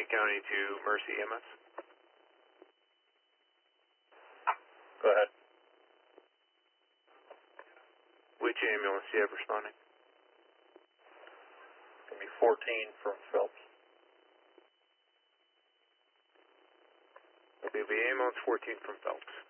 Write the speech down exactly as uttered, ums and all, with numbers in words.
County to Mercy E M S. Go ahead. Which ambulance do you have responding? Going to be fourteen from Phelps. It'll be ambulance fourteen from Phelps.